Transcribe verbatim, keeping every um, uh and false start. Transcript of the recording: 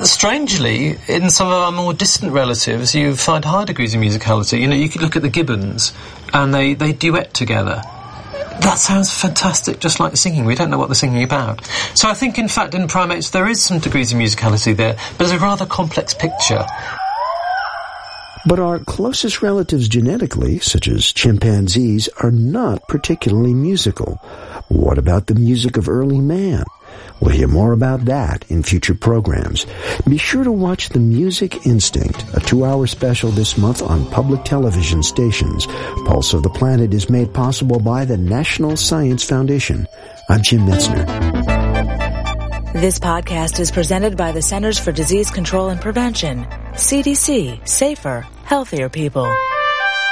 strangely, in some of our more distant relatives, you find high degrees of musicality. You know, you could look at the Gibbons, and they, they duet together. That sounds fantastic, just like singing. We don't know what they're singing about. So I think, in fact, in primates there is some degrees of musicality there, but it's a rather complex picture. But our closest relatives genetically, such as chimpanzees, are not particularly musical. What about the music of early man? We'll hear more about that in future programs. Be sure to watch The Music Instinct, a two-hour special this month on public television stations. Pulse of the Planet is made possible by the National Science Foundation. I'm Jim Metzner. This podcast is presented by the Centers for Disease Control and Prevention. C D C. Safer, healthier people.